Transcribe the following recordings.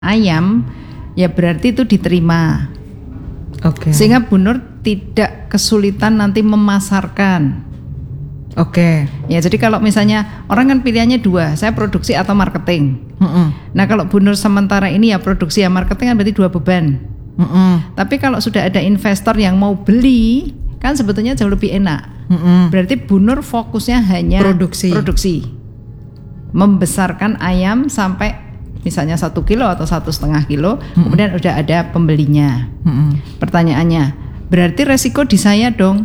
ayam, ya berarti itu diterima. Oke. Sehingga Bu Nur tidak kesulitan nanti memasarkan. Oke. Ya, jadi kalau misalnya orang kan pilihannya dua, saya produksi atau marketing. Nah, kalau Bu Nur sementara ini ya produksi ya marketing kan berarti dua beban. Tapi kalau sudah ada investor yang mau beli, kan sebetulnya jauh lebih enak. Berarti Bu Nur fokusnya hanya produksi. Membesarkan ayam sampai misalnya 1 kilo atau 1,5 kilo, kemudian udah ada pembelinya. Pertanyaannya, berarti resiko di saya dong?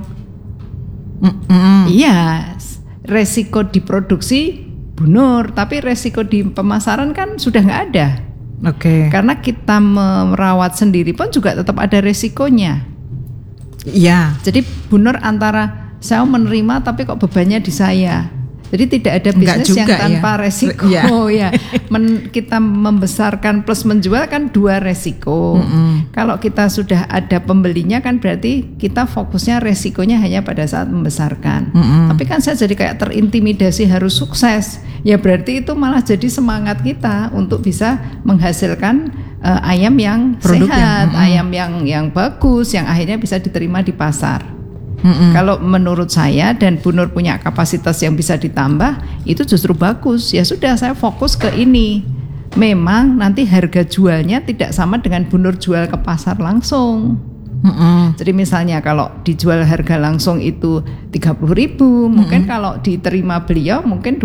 Iya, resiko di produksi Bu Nur, tapi resiko di pemasaran kan sudah nggak ada. Oke. Karena kita merawat sendiri pun juga tetap ada resikonya. Iya. Jadi Bu Nur antara saya menerima tapi kok bebannya di saya. Jadi tidak ada bisnis yang tanpa resiko. Ya. Kita membesarkan plus menjual kan dua resiko. Kalau kita sudah ada pembelinya kan berarti kita fokusnya resikonya hanya pada saat membesarkan. Tapi kan saya jadi kayak terintimidasi harus sukses. Ya berarti itu malah jadi semangat kita untuk bisa menghasilkan ayam yang sehat, ayam yang bagus, yang akhirnya bisa diterima di pasar. Kalau menurut saya dan Bu Nur punya kapasitas yang bisa ditambah, itu justru bagus. Ya sudah, saya fokus ke ini. Memang nanti harga jualnya tidak sama dengan Bu Nur jual ke pasar langsung. Jadi misalnya kalau dijual harga langsung itu 30.000, mungkin kalau diterima beliau mungkin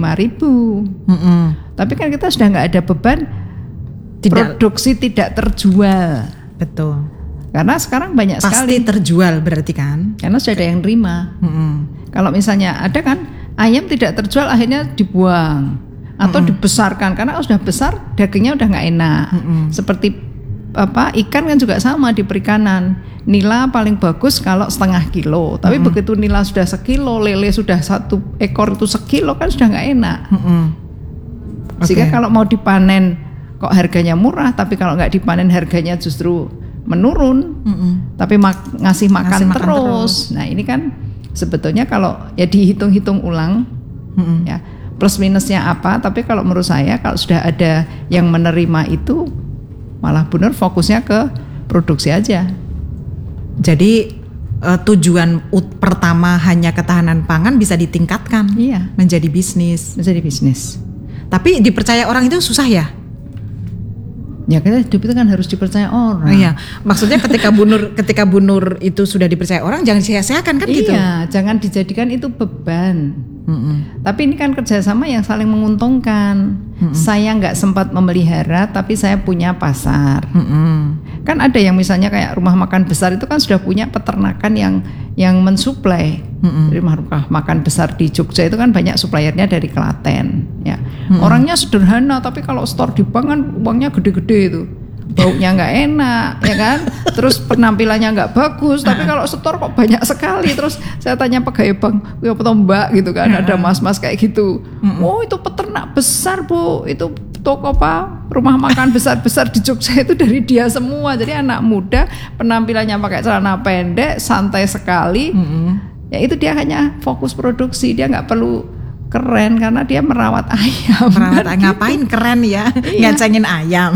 25.000. Tapi kan kita sudah nggak ada beban produksi tidak terjual. Betul. Karena sekarang banyak pasti sekali terjual berarti kan? Karena sudah ada yang terima. Kalau misalnya ada kan ayam tidak terjual akhirnya dibuang atau dibesarkan karena sudah besar dagingnya udah nggak enak. Seperti ikan kan juga sama di perikanan. Nila paling bagus kalau 0,5 kilo. Tapi begitu nila sudah 1 kilo, lele sudah 1 ekor itu 1 kilo kan sudah nggak enak. Sehingga kalau mau dipanen kok harganya murah, tapi kalau nggak dipanen harganya justru menurun, tapi ngasih makan terus. Nah ini kan sebetulnya kalau ya dihitung-hitung ulang, ya plus minusnya apa. Tapi kalau menurut saya kalau sudah ada yang menerima itu, malah benar fokusnya ke produksi aja. Jadi tujuan pertama hanya ketahanan pangan bisa ditingkatkan, menjadi bisnis. Tapi dipercaya orang itu susah ya? Ya kita hidup itu kan harus dipercaya orang. Iya, maksudnya ketika Bu Nur itu sudah dipercaya orang jangan sia-siakan kan gitu. Iya, jangan dijadikan itu beban. Tapi ini kan kerjasama yang saling menguntungkan. Saya nggak sempat memelihara, tapi saya punya pasar. Kan ada yang misalnya kayak rumah makan besar itu kan sudah punya peternakan yang mensuplai. Rumah makan besar di Jogja itu kan banyak suppliernya dari Klaten. Ya, orangnya sederhana, tapi kalau store di bank kan uangnya gede-gede itu. Baunya nggak enak, ya kan? Terus penampilannya nggak bagus, tapi kalau setor kok banyak sekali. Terus saya tanya pegawai bank, ya apa Mbak gitu kan? Ada mas-mas kayak gitu. Oh itu peternak besar Bu, itu toko rumah makan besar-besar di Jogja itu dari dia semua. Jadi anak muda, penampilannya pakai celana pendek, santai sekali. Ya itu dia hanya fokus produksi, dia nggak perlu keren karena dia merawat ayam. Ngapain gitu. Keren ya? Ngacengin ayam.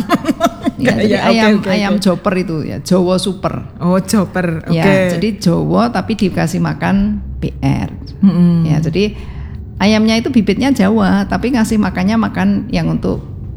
Ayam Joper itu ya, Jowo Super. Oh Joper, oke. Ya, jadi Jowo tapi dikasih makan PR. Ya, jadi ayamnya itu bibitnya Jawa, tapi ngasih makan yang untuk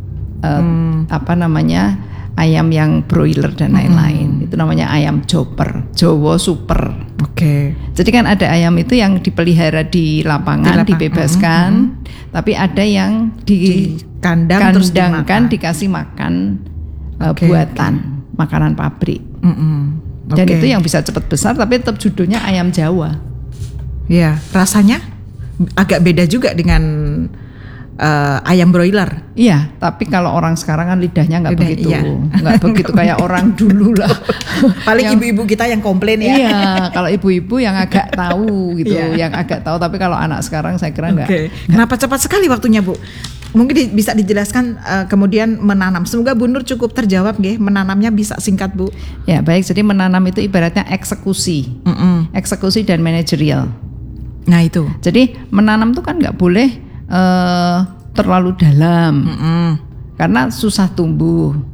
ayam yang broiler dan lain-lain. Itu namanya ayam Joper, Jowo Super. Oke. Jadi kan ada ayam itu yang dipelihara di lapangan, dibebaskan, tapi ada yang di kandang terus dikasih makan buatan, makanan pabrik. Dan itu yang bisa cepat besar, tapi tetap judulnya ayam Jawa. Iya, rasanya agak beda juga dengan ayam broiler. Iya, tapi kalau orang sekarang kan lidahnya nggak begitu, nggak begitu kayak orang dulu lah. Paling ibu-ibu kita yang komplain ya. Iya, kalau ibu-ibu yang agak tahu gitu, yang agak tahu. Tapi kalau anak sekarang saya kira nggak. Kenapa cepat sekali waktunya Bu? Mungkin bisa dijelaskan kemudian menanam. Semoga Bu Nur cukup terjawab nggih. Menanamnya bisa singkat Bu. Ya baik. Jadi menanam itu ibaratnya eksekusi, eksekusi dan manajerial. Nah itu. Jadi menanam itu kan nggak boleh terlalu dalam. karena susah tumbuh.